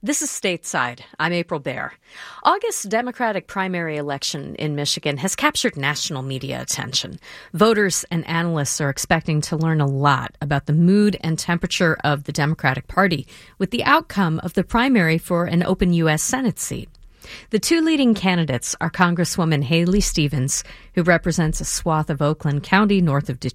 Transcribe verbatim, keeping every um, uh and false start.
This is Stateside. I'm April Baer. August's Democratic primary election in Michigan has captured national media attention. Voters and analysts are expecting to learn a lot about the mood and temperature of the Democratic Party with the outcome of the primary for an open U S Senate seat. The two leading candidates are Congresswoman Haley Stevens, who represents a swath of Oakland County north of Detroit,